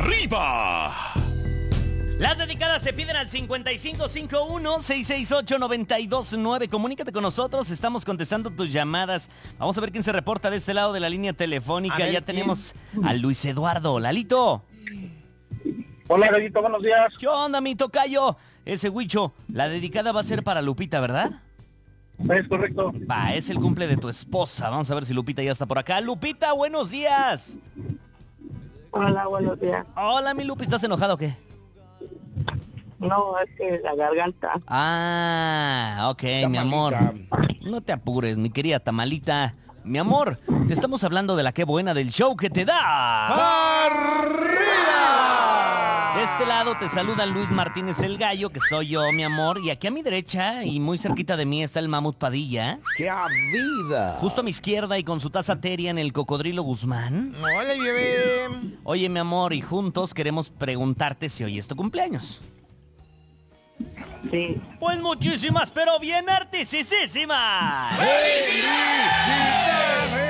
¡Arriba! Las dedicadas se piden al 5551-668-929. Comunícate con nosotros, estamos contestando tus llamadas. Vamos a ver quién se reporta de este lado de la línea telefónica. Ya tenemos a Luis Eduardo. Lalito. Hola, Gallito, buenos días. ¿Qué onda, mi tocayo? Ese Huicho, la dedicada va a ser para Lupita, ¿verdad? Es correcto. Va, es el cumple de tu esposa. Vamos a ver si Lupita ya está por acá. Lupita, buenos días. Hola, buenos días. Hola, mi Lupi, ¿estás enojado o qué? No, es que la garganta. Ah, ok, Tamalita. mi amor. No te apures, mi querida Tamalita. Mi amor, te estamos hablando de la qué buena del show que te da. ¡Arriba! De este lado te saluda Luis Martínez el Gallo, que soy yo, mi amor. Y aquí a mi derecha y muy cerquita de mí está el Mamut Padilla. ¡Qué vida! Justo a mi izquierda y con su taza teria en el Cocodrilo Guzmán. ¡Hola, bebé! Oye, mi amor, y juntos queremos preguntarte si hoy es tu cumpleaños. Sí. Pues muchísimas, pero bien artisísimas. ¡Felicidades!